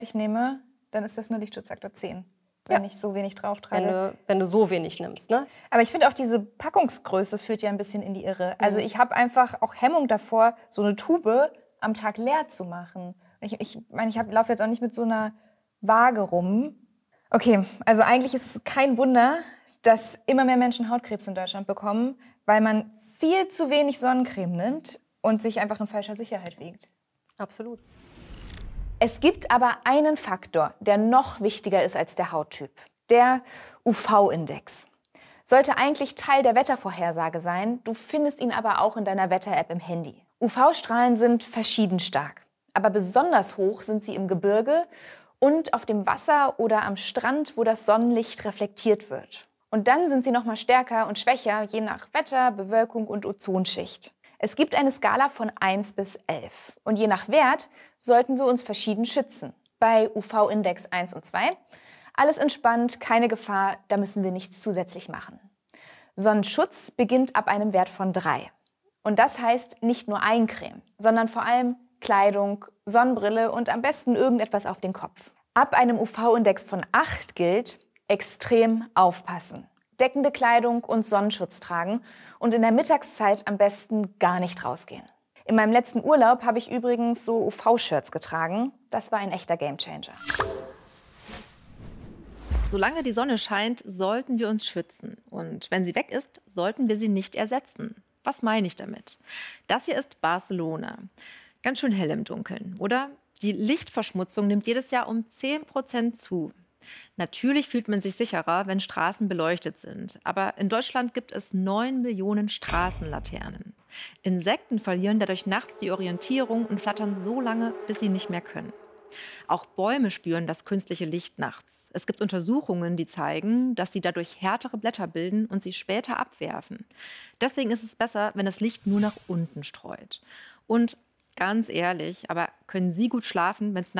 ich nehme, dann ist das nur Lichtschutzfaktor 10, wenn ich so wenig drauf trage. Wenn du so wenig nimmst, ne? Aber ich finde auch, diese Packungsgröße führt ja ein bisschen in die Irre. Also ich habe einfach auch Hemmung davor, so eine Tube am Tag leer zu machen. Ich meine, ich laufe jetzt auch nicht mit so einer Waage rum. Okay, also eigentlich ist es kein Wunder, dass immer mehr Menschen Hautkrebs in Deutschland bekommen, weil man viel zu wenig Sonnencreme nimmt und sich einfach in falscher Sicherheit wiegt. Absolut. Es gibt aber einen Faktor, der noch wichtiger ist als der Hauttyp. Der UV-Index. Sollte eigentlich Teil der Wettervorhersage sein, du findest ihn aber auch in deiner Wetter-App im Handy. UV-Strahlen sind verschieden stark, aber besonders hoch sind sie im Gebirge und auf dem Wasser oder am Strand, wo das Sonnenlicht reflektiert wird. Und dann sind sie noch mal stärker und schwächer, je nach Wetter, Bewölkung und Ozonschicht. Es gibt eine Skala von 1 bis 11. Und je nach Wert sollten wir uns verschieden schützen. Bei UV-Index 1 und 2, alles entspannt, keine Gefahr, da müssen wir nichts zusätzlich machen. Sonnenschutz beginnt ab einem Wert von 3. Und das heißt nicht nur Eincreme, sondern vor allem Kleidung, Sonnenbrille und am besten irgendetwas auf den Kopf. Ab einem UV-Index von 8 gilt, extrem aufpassen. Deckende Kleidung und Sonnenschutz tragen und in der Mittagszeit am besten gar nicht rausgehen. In meinem letzten Urlaub habe ich übrigens so UV-Shirts getragen. Das war ein echter Gamechanger. Solange die Sonne scheint, sollten wir uns schützen. Und wenn sie weg ist, sollten wir sie nicht ersetzen. Was meine ich damit? Das hier ist Barcelona. Ganz schön hell im Dunkeln, oder? Die Lichtverschmutzung nimmt jedes Jahr um 10% zu. Natürlich fühlt man sich sicherer, wenn Straßen beleuchtet sind. Aber in Deutschland gibt es 9 Millionen Straßenlaternen. Insekten verlieren dadurch nachts die Orientierung und flattern so lange, bis sie nicht mehr können. Auch Bäume spüren das künstliche Licht nachts. Es gibt Untersuchungen, die zeigen, dass sie dadurch härtere Blätter bilden und sie später abwerfen. Deswegen ist es besser, wenn das Licht nur nach unten streut. Und ganz ehrlich, aber können Sie gut schlafen, wenn es